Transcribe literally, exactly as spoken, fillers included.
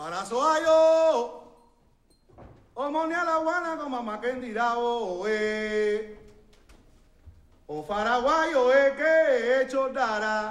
Para Soayo, o Monia la Guana con mamá que dirá, o eh. O Faraguayo, eh, que he hecho dará.